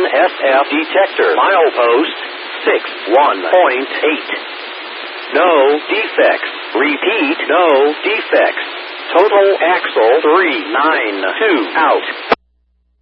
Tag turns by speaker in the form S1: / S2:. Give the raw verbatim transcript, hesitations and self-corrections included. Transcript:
S1: S F detector. Milepost six one point eight. No defects. Repeat, no defects. Total axle three nine two out.